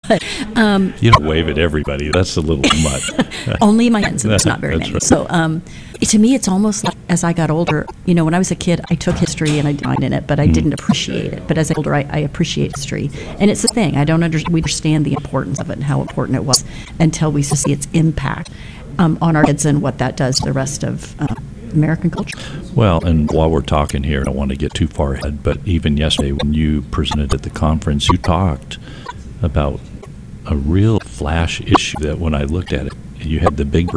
You don't wave at everybody. That's a little much. Only my friends, and there's not very many. Right. So to me, it's almost like as I got older, when I was a kid, I took history and I dined in it, but I didn't appreciate it. But as I got older, I appreciate history. And it's the thing. I don't understand the importance of it and how important it was until we see its impact on our kids and what that does to the rest of American culture. Well, and while we're talking here, I don't want to get too far ahead, but even yesterday when you presented at the conference, you talked about a real flash issue that when I looked at it, you had the big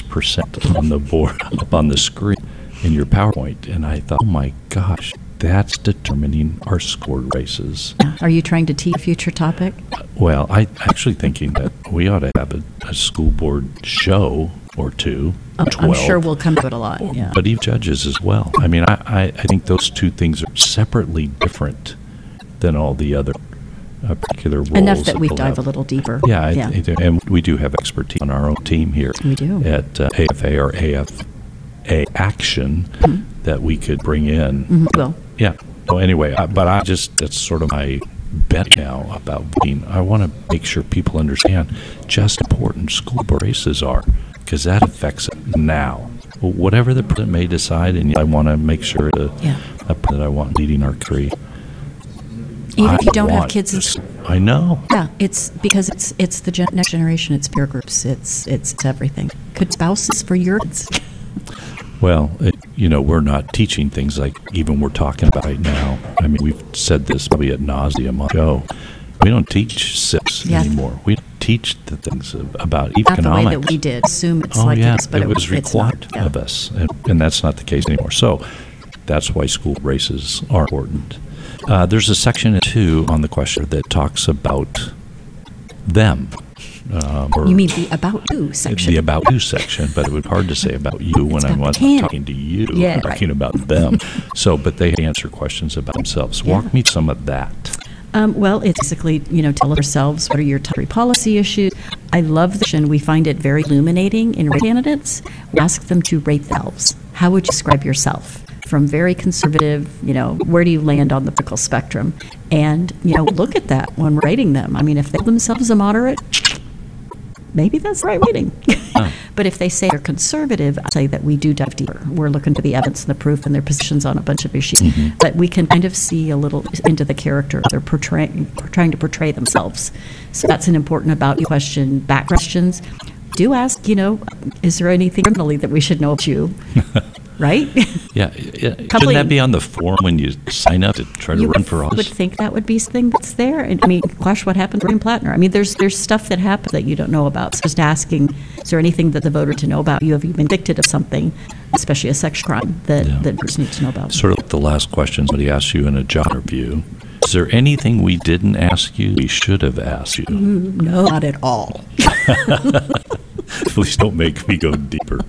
6% on the board up on the screen in your PowerPoint, and I thought, oh my gosh, that's determining our score races. Are you trying to teach a future topic? Well, I'm actually thinking that we ought to have a school board show or two. 12, I'm sure we'll come to it a lot, yeah. But even judges as well. I mean, I think those two things are separately different than all the other particular roles. Enough that we we'll dive have. a little deeper. Yeah, and we do have expertise on our own team here. We do. At AFA or AFA Action that we could bring in. Well. Yeah. Well, anyway, that's sort of my bet now about voting. I want to make sure people understand just how important school board races are, because that affects it now. Whatever the president may decide, and I want to make sure that I want leading our country. Even if you don't have kids in school. I know. Yeah, it's because it's the next generation. It's peer groups. It's everything. Could spouses for your kids? Well, we're not teaching things like even we're talking about right now. I mean, we've said this probably ad nauseum on the show. We don't teach civics anymore. We teach the things about economics. Not the way that we did. Assume it's like this, but it was required of us, and that's not the case anymore. So that's why school races are important. There's a section 2 on the question that talks about them. You mean the About You section? The About You section, but it would be hard to say about you when I wasn't talking to you. I'm talking about them. But they answer questions about themselves. Walk me some of that. Well, it's basically, tell ourselves what are your top 3 policy issues. I love this, and we find it very illuminating in candidates. We ask them to rate themselves. How would you describe yourself? From very conservative, where do you land on the political spectrum? And, look at that when we're rating them. I mean, if they call themselves a moderate, maybe that's the right rating. But if they say they're conservative, I'll say that we do dive deeper. We're looking for the evidence and the proof and their positions on a bunch of issues. But we can kind of see a little into the character they're trying to portray themselves. So that's an important about you question. Back questions. Do ask, is there anything criminally that we should know about you? Right? Yeah. Shouldn't that be on the form when you sign up to try to run for office? You would think that would be something that's there. And I mean, gosh, what happened to William Plattner? I mean, there's stuff that happened that you don't know about. So just asking, is there anything that the voter to know about you? Have you been convicted of something, especially a sex crime, that voters need to know about? Sort of like the last question somebody asked you in a job interview. Is there anything we didn't ask you we should have asked you? No, not at all. Please don't make me go deeper.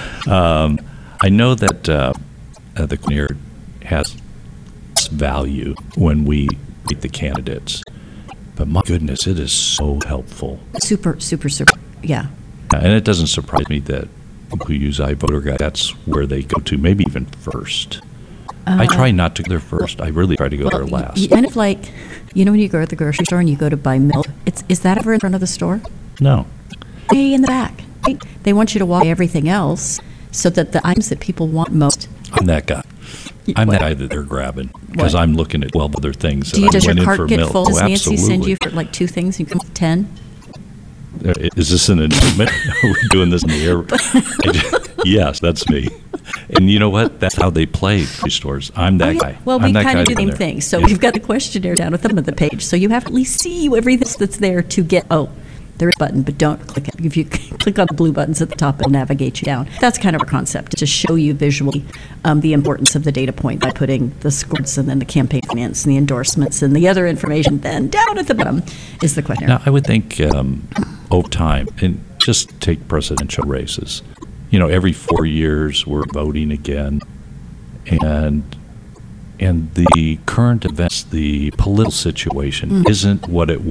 I know that the questionnaire has value when we meet the candidates, but my goodness, it is so helpful. Super, super, super, yeah. And it doesn't surprise me that people who use iVoter Guide, that's where they go to, maybe even first. I try not to go there first. I really try to go there last. Kind of like, when you go to the grocery store and you go to buy milk, is that ever in front of the store? No. Way in the back. Right? They want you to walk everything else so that the items that people want most. I'm that guy. I'm that guy that they're grabbing because I'm looking at 12 other things. Does your cart get full? Does Nancy absolutely. send you for like 2 things and you come with 10? Is this an announcement? Are we doing this in the air? Yes, that's me. And you know what? That's how they play these stores. I'm that guy. Well, we kind of do the same thing. So we've got the questionnaire down at the bottom of the page. So you have to at least see everything that's there to get, there is a button, but don't click it. If you click on the blue buttons at the top, it'll navigate you down. That's kind of a concept, to show you visually the importance of the data point by putting the scores and then the campaign finance and the endorsements and the other information. Then down at the bottom is the questionnaire. Now, I would think over time, and just take presidential races, every 4 years we're voting again, and the current events, the political situation isn't what it